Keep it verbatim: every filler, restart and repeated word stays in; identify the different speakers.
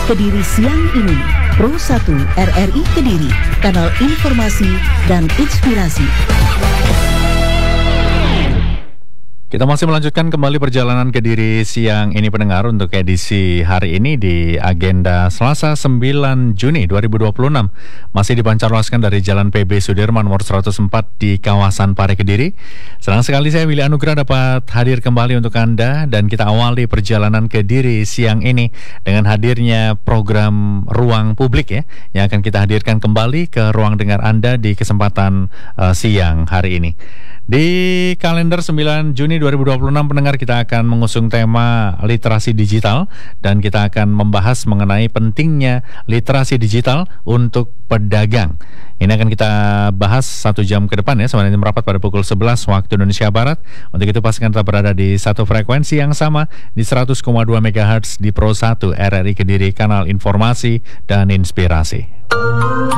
Speaker 1: Kediri siang ini, Pro satu R R I Kediri, kanal informasi dan inspirasi.
Speaker 2: Kita masih melanjutkan kembali perjalanan Kediri siang ini pendengar untuk edisi hari ini di agenda Selasa sembilan Juni dua ribu dua puluh enam. Masih dipancarluaskan dari Jalan P B Sudirman nomor seratus empat di kawasan Pare Kediri. Senang sekali saya Willy Anugrah dapat hadir kembali untuk Anda dan kita awali perjalanan Kediri siang ini dengan hadirnya program Ruang Publik ya yang akan kita hadirkan kembali ke ruang dengar Anda di kesempatan uh, siang hari ini. Di kalender sembilan Juni dua ribu dua puluh enam pendengar kita akan mengusung tema literasi digital dan kita akan membahas mengenai pentingnya literasi digital untuk pedagang. Ini akan kita bahas satu jam ke depan ya, semuanya merapat pada pukul sebelas waktu Indonesia Barat. Untuk itu pastikan tetap berada di satu frekuensi yang sama di seratus koma dua megahertz di Pro satu R R I Kediri, kanal informasi dan inspirasi.